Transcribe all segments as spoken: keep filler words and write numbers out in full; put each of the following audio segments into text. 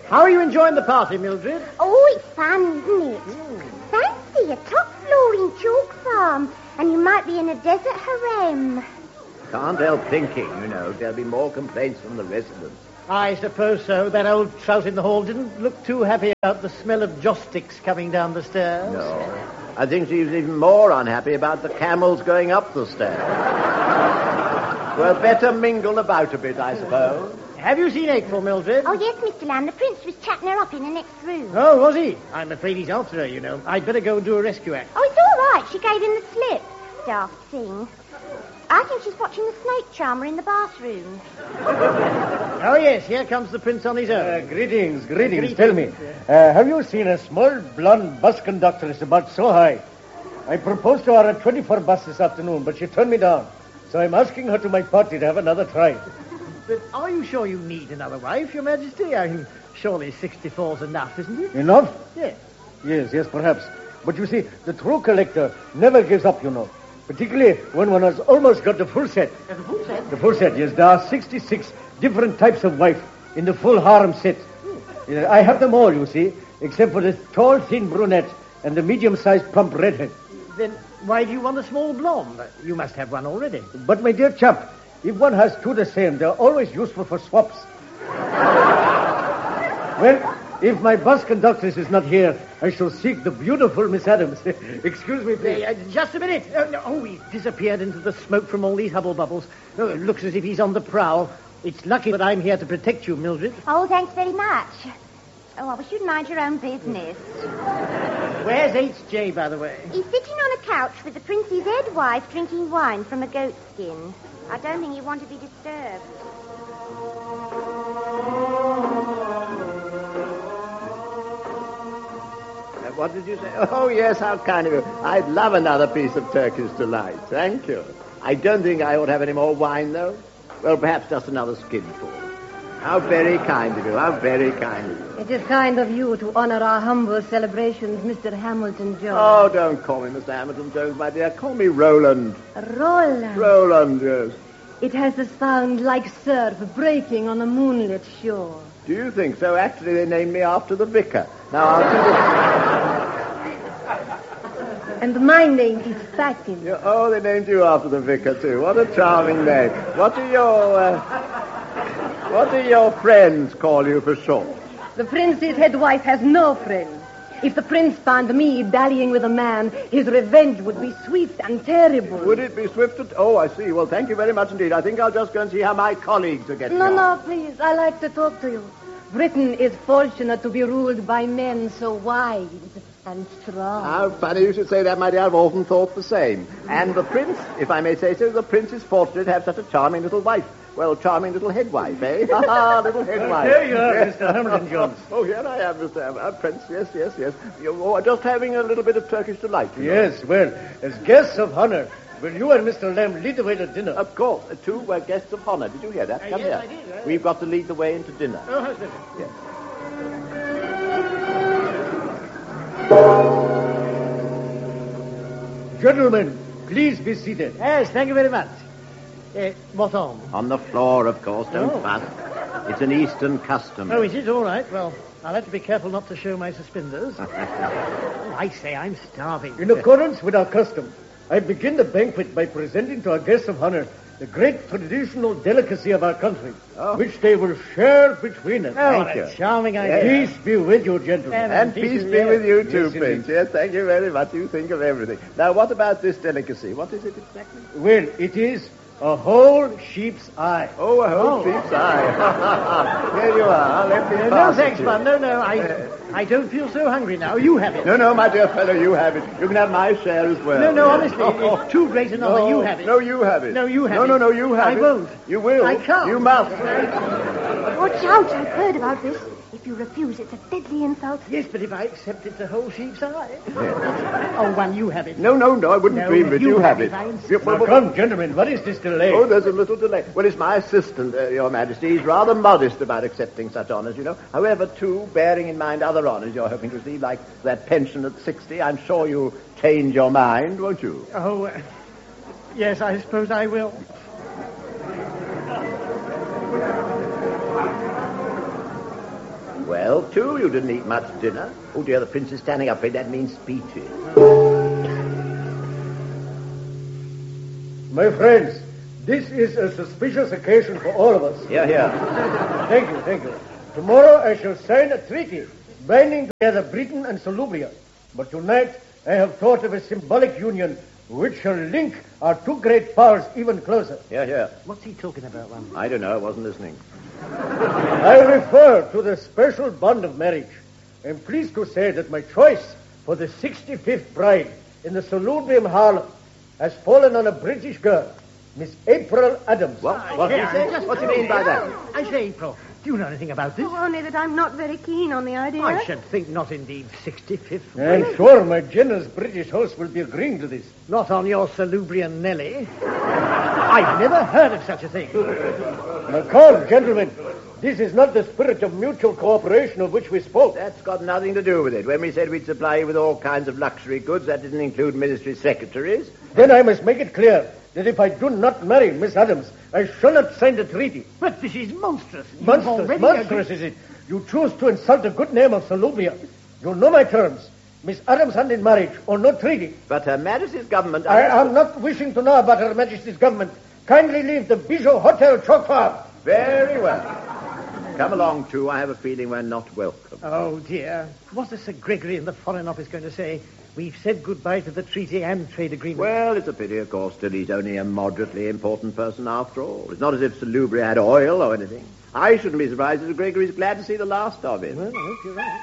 How are you enjoying the party, Mildred? Oh, it's fun, isn't it? Mm. Fancy a top-flooring chalk farm, and you might be in a desert harem. Can't help thinking, you know, there'll be more complaints from the residents. I suppose so. That old trout in the hall didn't look too happy about the smell of joss sticks coming down the stairs. No. I think she was even more unhappy about the camels going up the stairs. Well, better mingle about a bit, I suppose. Have you seen April, Mildred? Oh, yes, Mister Lamb. The prince was chatting her up in the next room. Oh, was he? I'm afraid he's after her, you know. I'd better go and do a rescue act. Oh, it's all right. She gave him the slip. Daft thing. I think she's watching the snake charmer in the bathroom. Oh, yes, here comes the prince on his own. Uh, greetings, greetings, greetings. Tell me, uh, have you seen a small blonde bus conductress about so high? I proposed to her a twenty-four bus this afternoon, but she turned me down. So I'm asking her to my party to have another try. But are you sure you need another wife, Your Majesty? I mean, surely sixty-four's enough, isn't it? Enough? Yes. Yes, yes, perhaps. But you see, the true collector never gives up, you know. Particularly when one has almost got the full set. Uh, the full set? The full set, yes. There are sixty-six different types of wife in the full harem set. Hmm. Yeah, I have them all, you see, except for the tall, thin brunette and the medium-sized, plump redhead. Then why do you want a small blonde? You must have one already. But, my dear chap, if one has two the same, they're always useful for swaps. Well, if my bus conductress is not here, I shall seek the beautiful Miss Adams. Excuse me, please. Uh, just a minute. Oh, no. oh, he's disappeared into the smoke from all these hubble bubbles. Oh, it looks as if he's on the prowl. It's lucky that I'm here to protect you, Mildred. Oh, thanks very much. Oh, I wish you'd mind your own business. Where's H J, by the way? He's sitting on a couch with the prince's head wife drinking wine from a goat skin. I don't think you want to be disturbed. What did you say? Oh, yes, how kind of you. I'd love another piece of Turkish delight. Thank you. I don't think I ought to have any more wine, though. Well, perhaps just another skinful. How very kind of you. How very kind of you. It is kind of you to honor our humble celebrations, Mister Hamilton Jones. Oh, don't call me Mister Hamilton Jones, my dear. Call me Roland. Roland. Roland, yes. It has a sound like surf breaking on a moonlit shore. Do you think so? Actually, they named me after the vicar. Now, I'll do this. And my name is Fatin. Yeah, oh, they named you after the vicar, too. What a charming name. What do your, uh, what do your friends call you for short? The prince's head wife has no friends. If the prince found me dallying with a man, his revenge would be swift and terrible. Would it be swift and... Oh, I see. Well, thank you very much indeed. I think I'll just go and see how my colleagues are getting No, on. no, please. I like to talk to you. Britain is fortunate to be ruled by men so wise and strong. How funny you should say that, my dear. I've often thought the same. And the prince, if I may say so, the prince is fortunate to have such a charming little wife. Well, charming little head wife, eh? Ha ha, little head wife. There you are, Mister Hamilton Jones. Oh, here I am, Mister Ham- uh, Prince. Yes, yes, yes. You are just having a little bit of Turkish delight. You know. Yes, well, as guests of honor, will you and Mister Lamb lead the way to dinner? Of course. Uh, two were guests of honor. Did you hear that? Uh, Come yes, here. I did, uh... We've got to lead the way into dinner. Oh, how's that? Yes. Gentlemen, please be seated. Yes, thank you very much. Uh, what on? On the floor, of course. Don't Oh. fuss. It's an Eastern custom. Oh, is it? All right. Well, I'll have to be careful not to show my suspenders. Oh, I say, I'm starving. In accordance with our custom, I begin the banquet by presenting to our guests of honor the great traditional delicacy of our country, Oh. which they will share between us. Oh, Thank what you. a charming idea. Peace be with you, gentlemen. And peace be with you too, Yes, Prince. indeed. Yes, thank you very much. You think of everything. Now, what about this delicacy? What is it exactly? Well, it is a whole sheep's eye. Oh, a whole Oh. sheep's eye. Here you are. Let me Uh, no, pass it thanks, to man. you. No, no, I, I don't feel so hungry now. You have it. No, no, my dear fellow, you have it. You can have my share as well. No, no, honestly, it's too great an honor. No, You have it. No, you have it. No, you have no, it. No, no, no, you have I it. won't. You will. I can't. You must. Watch out, I've heard about this. If you refuse, it's a deadly insult. Yes, but if I accept it's a whole sheep's eye. Oh, one, you have it. No, no, no, I wouldn't No, dream of it. you You have have it. it. I insist. You- Now, well, well, come, gentlemen, what is this delay? Oh, there's a little delay. Well, it's my assistant, uh, Your Majesty. He's rather modest about accepting such honors, you know. However, too, bearing in mind other honors you're hoping to receive, like that pension at sixty, I'm sure you'll change your mind, won't you? Oh, uh, yes, I suppose I will. Well, too, you didn't eat much dinner. Oh, dear, the prince is standing up. That means speeches. My friends, this is a suspicious occasion for all of us. Here, here. Thank you, thank you. Tomorrow I shall sign a treaty binding together Britain and Salubria. But tonight I have thought of a symbolic union which shall link our two great powers even closer. Here, here. What's he talking about, Ron? I don't know. I wasn't listening. I refer to the special bond of marriage. I am pleased to say that my choice for the sixty-fifth bride in the Salubrium Hall has fallen on a British girl, Miss April Adams. What? What did he say? What do you mean by that? I say, April, do you know anything about this? Oh, only that I'm not very keen on the idea. I should think not indeed. sixty-fifth. I'm sure my generous British host will be agreeing to this. Not on your Salubrian Nelly. I've never heard of such a thing. Now, come, gentlemen. This is not the spirit of mutual cooperation of which we spoke. That's got nothing to do with it. When we said we'd supply you with all kinds of luxury goods, that didn't include ministry secretaries. Then I must make it clear that if I do not marry Miss Adams, I shall not sign the treaty. But this is monstrous. You've Monstrous, already monstrous agreed- is it? You choose to insult the good name of Salubria. You know my terms. Miss Adams hand in marriage or no treaty. But Her Majesty's government... I am not wishing to know about Her Majesty's government. Kindly leave the Bijou Hotel, Chalk Farm. Very well. Come along, too. I have a feeling we're not welcome. Oh, dear. What is Sir Gregory in the Foreign Office going to say? We've said goodbye to the treaty and trade agreement. Well, it's a pity, of course. Still, he's only a moderately important person after all. It's not as if Salubria had oil or anything. I shouldn't be surprised if Gregory's glad to see the last of him. Well, I hope you're right.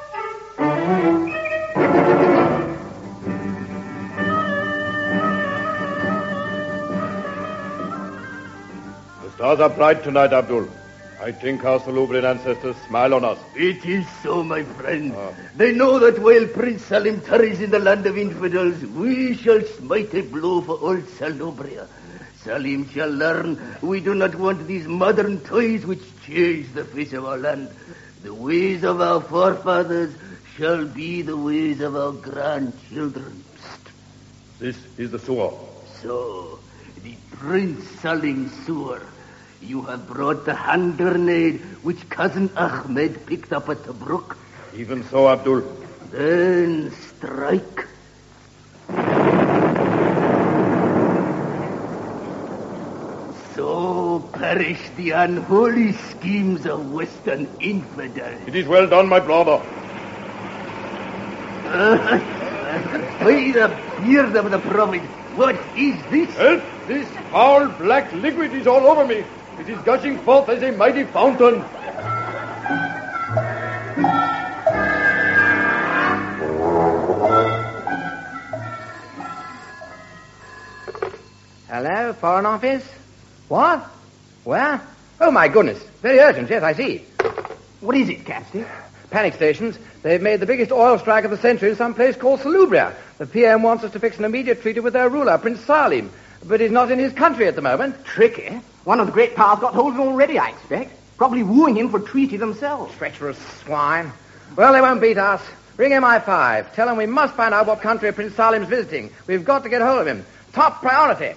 The stars are bright tonight, Abdul. I think our Salubrian ancestors smile on us. It is so, my friend. Ah. They know that while Prince Salim tarries in the land of infidels, we shall smite a blow for old Salubria. Salim shall learn we do not want these modern toys which change the face of our land. The ways of our forefathers shall be the ways of our grandchildren. This is the sewer. So, the Prince Salim sewer. You have brought the hand grenade which cousin Ahmed picked up at Tobruk. Even so, Abdul. Then strike. So perish the unholy schemes of Western infidels. It is well done, my brother. By the beard of the prophet, what is this? Help! This foul black liquid is all over me. It is gushing forth as a mighty fountain. Hello, Foreign Office? What? Where? Oh, my goodness. Very urgent, yes, I see. What is it, Captain? Panic stations. They've made the biggest oil strike of the century in some place called Salubria. The P M wants us to fix an immediate treaty with their ruler, Prince Salim. But he's not in his country at the moment. Tricky. One of the great powers got hold of him already, I expect. Probably wooing him for treaty themselves. Treacherous swine. Well, they won't beat us. Ring M I five. Tell him we must find out what country Prince Salim's visiting. We've got to get hold of him. Top priority.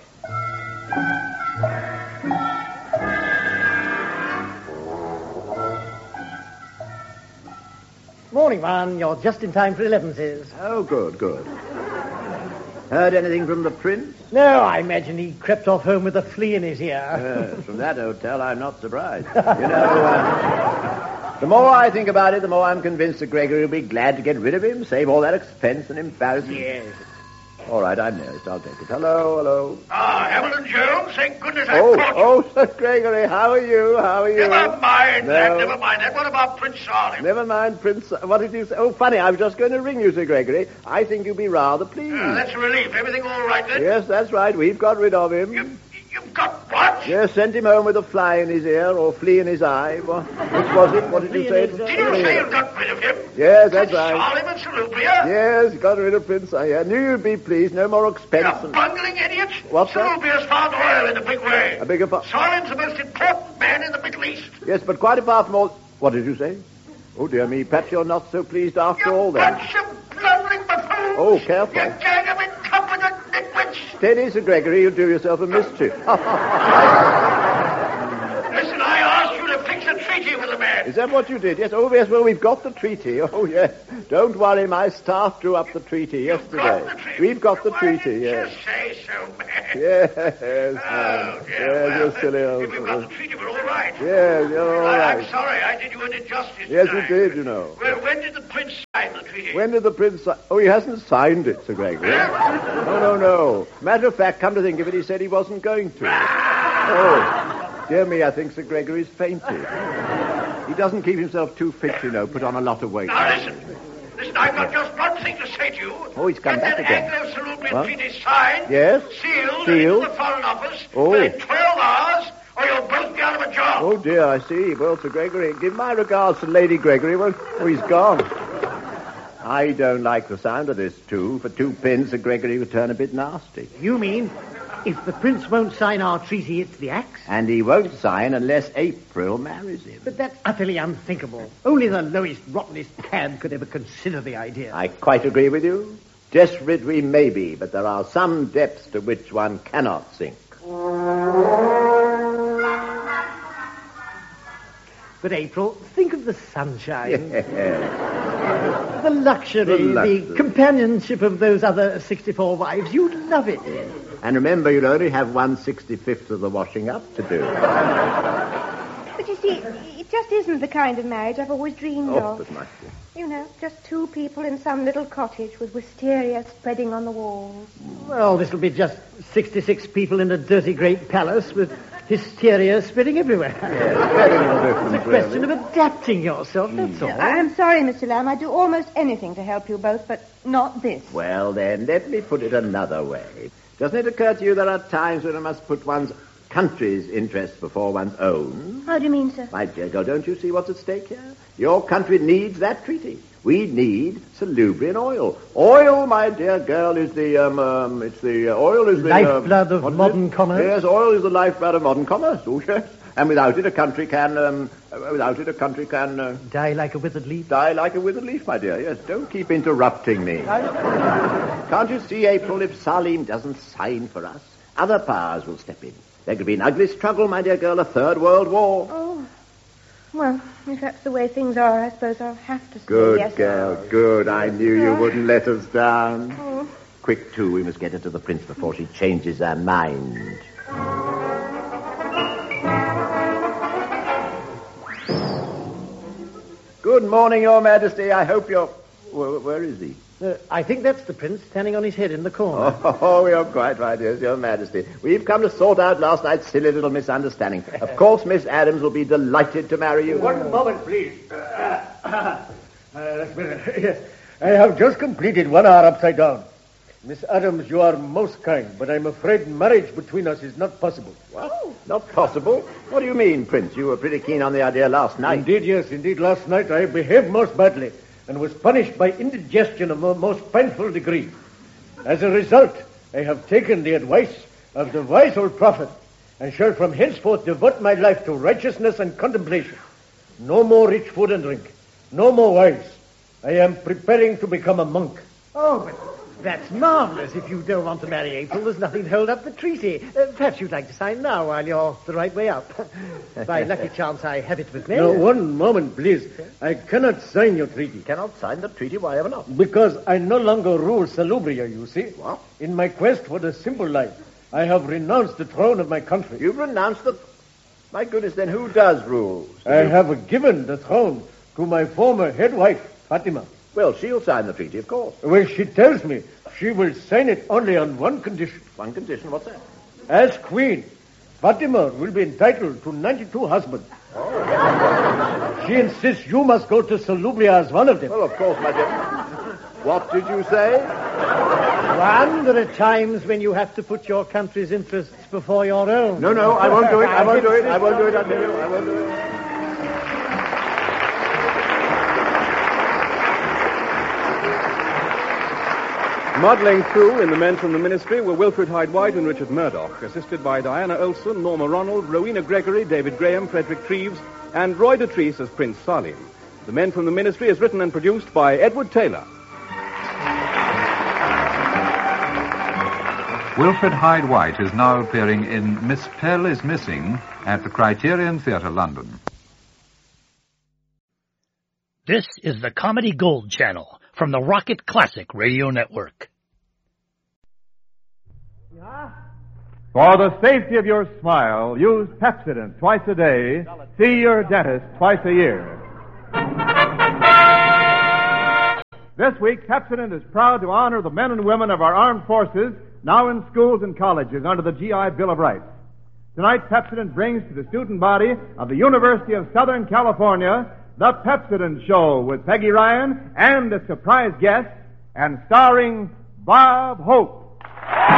Morning, man. You're just in time for elevenses. Oh, good, good. Heard anything from the prince? No, I imagine he crept off home with a flea in his ear. Yes, from that hotel, I'm not surprised. You know, uh, the more I think about it, the more I'm convinced that Gregory will be glad to get rid of him, save all that expense and embarrassment. Yes. All right, I'm nearest. I'll take it. Hello, hello. Ah, Hamilton Jones, thank goodness I Oh, caught you. oh, Sir Gregory, how are you? How are you? Never mind No. that, never mind that. What about Prince Salim? Never mind, Prince. What did you say? Oh, funny, I was just going to ring you, Sir Gregory. I think you'll be rather pleased. Uh, that's a relief. Everything all right then? Yes, that's right. We've got rid of him. You, you've got what? Yes, sent him home with a fly in his ear or flea in his eye. What, which was it? What did you say? Did you say you got rid of him? Yes, that's Prince right. Salim and Salubria? Yes, got rid of Prince. I knew you'd be pleased. No more expense. You and- bungling idiots. What's that? Salubria's found oil in a big way. A bigger part. Salim's the most important man in the Middle East. Yes, but quite apart from all... What did you say? Oh, dear me. Perhaps you're not so pleased after all, then. Bunch of blundering buffoons. Oh, careful. You gang of incompetent nitwits. Steady, Sir Gregory. You'll do yourself a mischief. Listen, I asked you to fix a treaty with the man. man. Is that what you did? Yes. Oh, yes. Well, we've got the treaty. Oh, yes. Don't worry. My staff drew up the treaty yesterday. Got the treaty. We've got the Why treaty, didn't yes. you say so, man? Yes, Oh, man. dear. Yes, well, you're silly old if we've got fellow. the treaty, we're all right. Yes, you're all I, right. I'm sorry. I did you an injustice. Yes, you tonight. did, you know. Well, when did the prince sign the treaty? When did the prince... Si- oh, he hasn't signed it, Sir Gregory. No, no, no. Matter of fact, come to think of it, he said he wasn't going to. Oh, dear me, I think Sir Gregory's fainted. He doesn't keep himself too fit, you know, put on a lot of weight. Now, listen. Listen, I've got just one thing to say to you. Oh, he's come Get back that again. Anglo-Salubrian What? treaty signed, Yes? sealed, Sealed. into the Foreign Office Oh. within twelve hours, or you'll both be out of a job. Oh, dear, I see. Well, Sir Gregory, give my regards to Lady Gregory. Well, oh, he's gone. I don't like the sound of this, too. For two pins, Sir Gregory would turn a bit nasty. You mean, if the prince won't sign our treaty, it's the axe? And he won't sign unless April marries him. But that's utterly unthinkable. Only the lowest, rottenest cad could ever consider the idea. I quite agree with you. Desperate we may be, but there are some depths to which one cannot sink. But, April, think of the sunshine. Yes. The luxury, The the, luxury. companionship of those other sixty-four wives. You'd love it. And remember, you'll only have one sixty-fifth of the washing up to do. But you see, it just isn't the kind of marriage I've always dreamed Oh, of. but my dear. You know, just two people in some little cottage with wisteria spreading on the walls. Well, this'll be just sixty-six people in a dirty great palace with hysteria spreading everywhere. Yes, very little difference, It's a question really. of adapting yourself, that's all. I'm sorry, Mister Lamb. I'd do almost anything to help you both, but not this. Well, then, let me put it another way. Doesn't it occur to you there are times when one must put one's country's interests before one's own? How do you mean, sir? My dear girl, don't you see what's at stake here? Your country needs that treaty. We need Salubrian oil. Oil, my dear girl, is the, um, um it's the, uh, oil is the... Lifeblood um, of what is modern it? commerce? Yes, oil is the lifeblood of modern commerce, oh, yes. And without it, a country can, um, uh, without it, a country can... Uh, Die like a withered leaf? Die like a withered leaf, my dear. Yes, don't keep interrupting me. Can't you see, April, if Salim doesn't sign for us, other powers will step in. There could be an ugly struggle, my dear girl, a third world war. Oh. Well, if that's the way things are, I suppose I'll have to say Good yes. girl, good. I knew you wouldn't let us down. Oh. Quick, too, we must get her to the prince before she changes her mind. Good morning, Your Majesty. I hope you're... Where, where is he? Uh, I think that's the prince standing on his head in the corner. Oh, you're quite right, yes, Your Majesty. We've come to sort out last night's silly little misunderstanding. Of course, Miss Adams will be delighted to marry you. One moment, please. Uh, uh, that's better. Yes. I have just completed one hour upside down. Miss Adams, you are most kind, but I'm afraid marriage between us is not possible. What? Not possible? What do you mean, Prince? You were pretty keen on the idea last night. Indeed, yes. Indeed, last night I behaved most badly and was punished by indigestion of a most painful degree. As a result, I have taken the advice of the wise old prophet and shall from henceforth devote my life to righteousness and contemplation. No more rich food and drink. No more wives. I am preparing to become a monk. Oh, but that's marvelous. If you don't want to marry April, there's nothing to hold up the treaty. Uh, perhaps you'd like to sign now while you're the right way up. By lucky chance, I have it with me. Now, one moment, please. I cannot sign your treaty. You cannot sign the treaty? Why ever not? Because I no longer rule Salubria, you see. What? In my quest for the simple life, I have renounced the throne of my country. You've renounced the... My goodness, then who does rule? I have given the throne to my former head wife, Fatima. Well, she'll sign the treaty, of course. Well, she tells me she will sign it only on one condition. One condition? What's that? As queen, Fatima will be entitled to ninety-two husbands. Oh. She insists you must go to Salubria as one of them. Well, of course, my dear. What did you say? One, there are times when you have to put your country's interests before your own. No, no, I won't do it. I won't do it. I won't do it, I tell you. I won't do it. Modelling through in the men from the ministry were Wilfred Hyde-White and Richard Murdoch, assisted by Diana Olson, Norma Ronald, Rowena Gregory, David Graham, Frederick Treves, and Roy Dotrice as Prince Salim. The Men from the Ministry is written and produced by Edward Taylor. Wilfred Hyde-White is now appearing in Miss Pell is Missing at the Criterion Theatre, London. This is the Comedy Gold Channel from the Rocket Classic Radio Network. For the safety of your smile, use Pepsodent twice a day. See your dentist twice a year. This week, Pepsodent is proud to honor the men and women of our armed forces now in schools and colleges under the G I Bill of Rights. Tonight, Pepsodent brings to the student body of the University of Southern California the Pepsodent Show with Peggy Ryan and a surprise guest, and starring Bob Hope.